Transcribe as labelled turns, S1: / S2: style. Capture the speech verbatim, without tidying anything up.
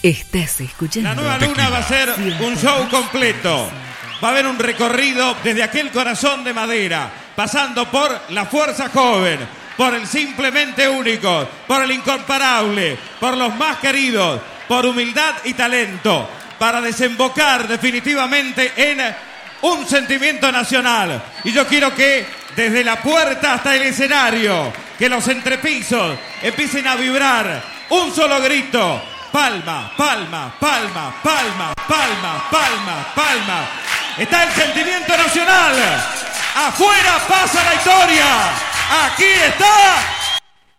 S1: Estás escuchando.
S2: La Nueva Luna va a ser un show completo. Va a haber un recorrido desde aquel corazón de madera, pasando por la fuerza joven, por el simplemente único, por el incomparable, por los más queridos, por humildad y talento, para desembocar definitivamente en un sentimiento nacional. Y yo quiero que desde la puerta hasta el escenario, que los entrepisos empiecen a vibrar un solo grito: palma, palma, palma, palma, palma, palma, palma. Está el sentimiento nacional. Afuera pasa la historia. Aquí está